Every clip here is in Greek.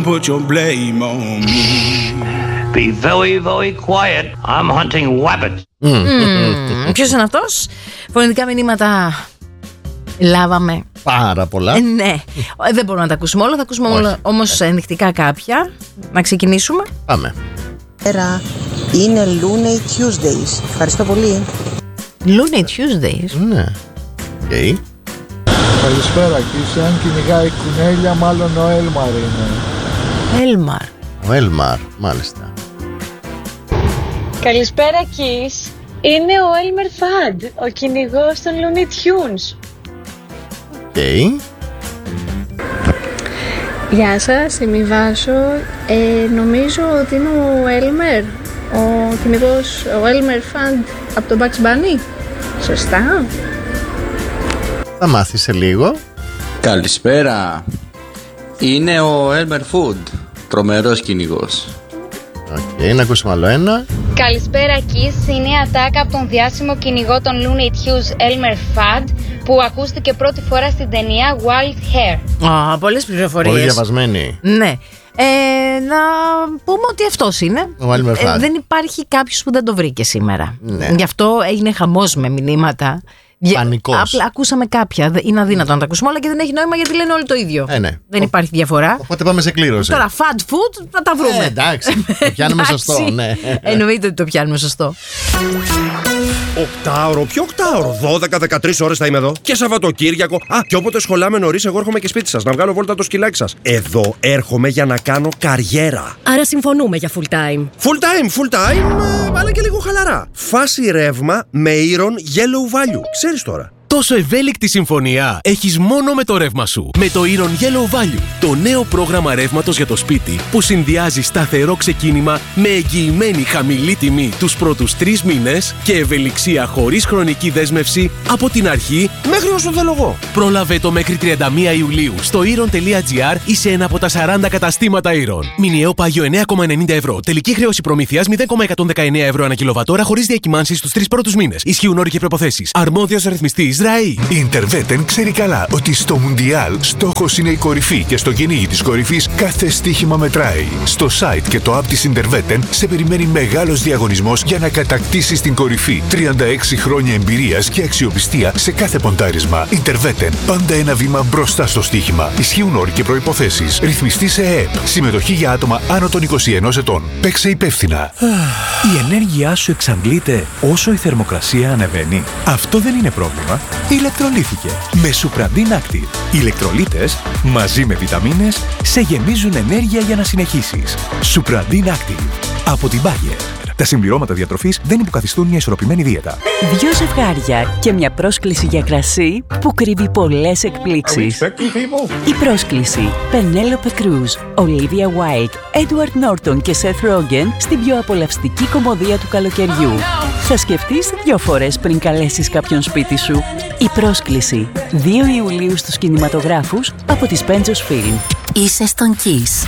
Put your blame on me. Be very, very quiet. I'm hunting rabbits. Ποιος είναι αυτός? Φωνητικά μηνύματα λάβαμε πάρα πολλά. Ναι, δεν μπορούμε να τα ακούσουμε όλα. Θα ακούσουμε όμως ενδεικτικά κάποια. Να ξεκινήσουμε. Πάμε. Είναι Looney Tuesdays. Ευχαριστώ πολύ. Looney Tuesdays. Ναι. Okay. Καλησπέρα, και αν κυνηγάει κουνέλια, μάλλον ο Έλμαρ είναι. Έλμαρ. Ο Έλμαρ, μάλιστα. Καλησπέρα, Kiss. Είναι ο Έλμερ Φαντ, ο κυνηγός των Looney Tunes. Okay. Γεια σας, είμαι η Βάσο. Νομίζω ότι είναι ο Έλμερ, ο κυνηγός, ο Έλμερ Φαντ από το Bugs Bunny. Σωστά? Θα μάθεις σε λίγο. Καλησπέρα. Είναι ο Έλμερ Φουντ, τρομερός κυνηγός. Okay, να ακούσουμε άλλο ένα. Καλησπέρα, Kiss. Είναι η ατάκα από τον διάσημο κυνηγό των Looney Tunes Elmer Fudd, που ακούστηκε πρώτη φορά στην ταινία Wild Hair. Πολλές πληροφορίες. Πολύ διαβασμένη. Ναι. Να πούμε ότι αυτός είναι. Δεν υπάρχει κάποιος που δεν το βρήκε σήμερα. Ναι. Γι' αυτό έγινε χαμός με μηνύματα. Πανικός. Απλά ακούσαμε κάποια. Είναι αδύνατο να τα ακούσουμε όλα και δεν έχει νόημα γιατί λένε όλοι το ίδιο. Ναι. Δεν υπάρχει διαφορά. Οπότε πάμε σε κλήρωση. Τώρα, fat food θα τα βρούμε. Εντάξει. Το πιάνουμε σωστό. Ναι. Εννοείται ότι το πιάνουμε σωστό. Οκτάωρο, ποιο οκτάωρο? 12-13 ώρες θα είμαι εδώ. Και Σαββατοκύριακο. Και όποτε σχολάμε νωρίς, εγώ έρχομαι και σπίτι σας να βγάλω βόλτα το σκυλάκι σας. Εδώ έρχομαι για να κάνω καριέρα. Άρα συμφωνούμε για full time. Full time, αλλά και λίγο χαλαρά. Φάση ρεύμα με Iron Yellow Value. Ξέρεις τώρα. Τόσο ευέλικτη συμφωνία έχεις μόνο με το ρεύμα σου. Με το Iron Yellow Value, το νέο πρόγραμμα ρεύματος για το σπίτι που συνδυάζει σταθερό ξεκίνημα με εγγυημένη χαμηλή τιμή τους πρώτους 3 μήνες και ευελιξία χωρίς χρονική δέσμευση από την αρχή μέχρι όσο θέλω εγώ. Πρόλαβε το μέχρι 31 Ιουλίου στο iron.gr ή σε ένα από τα 40 καταστήματα Iron. Μηνιαίο πάγιο 9,90 ευρώ. Τελική χρέωση προμήθειας 0,119 ευρώ ανά κιλοβατόρα χωρίς διακυμάνσεις στους 3 πρώτους μήνες. Ισχύουν όροι και προϋποθέσεις. Αρμόδιος ρυθμιστής. Η Interveten ξέρει καλά ότι στο Μουντιάλ στόχος είναι η κορυφή και στο κυνήγι της κορυφής κάθε στοίχημα μετράει. Στο site και το app της Interveten σε περιμένει μεγάλος διαγωνισμός για να κατακτήσεις την κορυφή. 36 χρόνια εμπειρίας και αξιοπιστία σε κάθε ποντάρισμα. Interveten, πάντα ένα βήμα μπροστά στο στοίχημα. Ισχύουν όροι και προϋποθέσεις. Ρυθμιστή σε ΕΕΠ. Συμμετοχή για άτομα άνω των 21 ετών. Παίξε υπεύθυνα. Η ενέργειά σου εξαντλείται όσο η θερμοκρασία ανεβαίνει. Αυτό δεν είναι πρόβλημα. Ηλεκτρολύθηκε με Supradin Active. Οι ηλεκτρολίτες μαζί με βιταμίνες σε γεμίζουν ενέργεια για να συνεχίσεις. Supradin Active από την Bayer. Τα συμπληρώματα διατροφής δεν υποκαθιστούν μια ισορροπημένη δίαιτα. 2 ζευγάρια και μια πρόσκληση για κρασί που κρύβει πολλές εκπλήξεις. Η πρόσκληση: Penelope Cruz, Olivia Wilde, Edward Norton και Seth Rogen στην πιο απολαυστική κομμωδία του καλοκαιριού. Θα σκεφτείς 2 φορές πριν καλέσεις κάποιον σπίτι σου. Η πρόσκληση: 2 Ιουλίου στους κινηματογράφους από τις Pentos Film. Είσαι στον Kiss.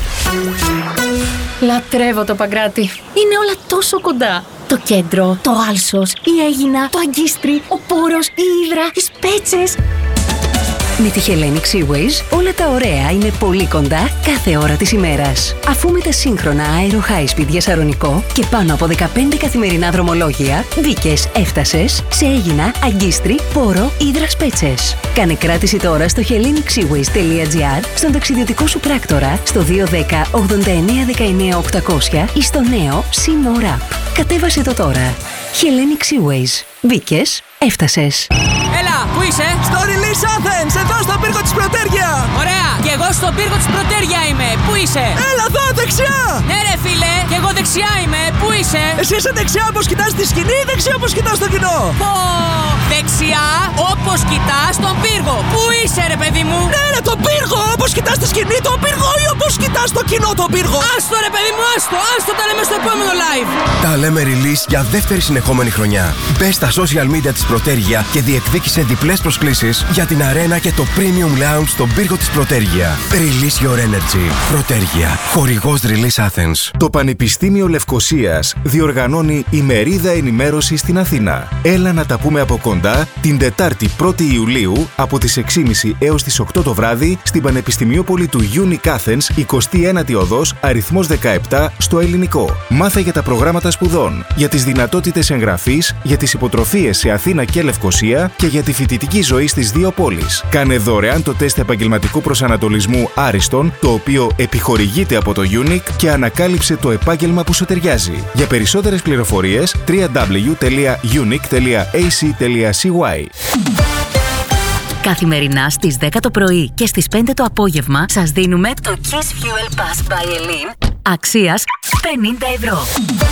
Λατρεύω το Παγκράτη. Είναι όλα τόσο κοντά. Το κέντρο, το Άλσος, η Αίγινα, το Αγκίστρι, ο Πόρος, η Ύδρα, οι Σπέτσες. Με τη Hellenic Seaways όλα τα ωραία είναι πολύ κοντά κάθε ώρα της ημέρας. Αφού με τα σύγχρονα Aero High Speed για Σαρονικό και πάνω από 15 καθημερινά δρομολόγια, μπήκες, έφτασες σε Αίγινα, Αγκίστρι, Πόρο, Ύδρα, Σπέτσες. Κάνε κράτηση τώρα στο hellenicsseaways.gr, στον ταξιδιωτικό σου πράκτορα, στο 210 89 19 800 ή στο νέο Sea App. Κατέβασε το τώρα. Hellenic Seaways. Μπήκες, έφτασες. Έλα, πού είσαι? Στο Release Athens, εδώ στον πύργο της Πρωτέρια. Ωραία, και εγώ στον πύργο της Πρωτέρια είμαι. Πού είσαι? Έλα εδώ, δεξιά. Ναι ρε φίλε, και εγώ δεξιά είμαι. Πού είσαι? Εσύ είσαι δεξιά όπως κοιτάς τη σκηνή ή δεξιά όπως κοιτάς το κοινό? Πω, δεξιά όπως κοιτάς τον πύργο. Πού είσαι ρε παιδί μου? Ναι ρε, τον πύργο, όπως κοιτάς τη σκηνή τον πύργο ή όπως κοιτάς το κοινό τον πύργο? Άστο ρε παιδί μου, άστο τα λέμε στο επόμενο live. Τα λέμε Release για δεύτερη συνεχόμενη χρονιά. Μπες στα social media της Πρωτέρια και διεκδίκησε διπλές προσκλήσεις για την αρένα και το Premium Lounge στον πύργο της Πρωτέρια. Release your energy. Πρωτέρια. Χορηγός Release Athens. Το Πανεπιστήμιο Λευκωσίας Ελλάδας διοργανώνει ημερίδα ενημέρωση στην Αθήνα. Έλα να τα πούμε από κοντά την Τετάρτη 1η Ιουλίου από τις 6.30 έως τις 8 το βράδυ στην Πανεπιστημιόπολη του Unique Athens, 21η οδός, αριθμός 17, στο Ελληνικό. Μάθε για τα προγράμματα σπουδών, για τις δυνατότητες εγγραφής, για τις υποτροφίες σε Αθήνα και Λευκοσία και για τη φοιτητική ζωή στις δύο πόλεις. Κάνε δωρεάν το τεστ επαγγελματικού προσανατολισμού Άριστον, το οποίο επιχορηγείται από το Unique, και ανακάλυψε το επάγγελμα που σου ταιριάζει. Για περισσότερες πληροφορίες www.unique.ac.cy. Καθημερινά στις 10 το πρωί και στις 5 το απόγευμα σας δίνουμε το Kiss Fuel Pass by Elin αξίας 50 ευρώ.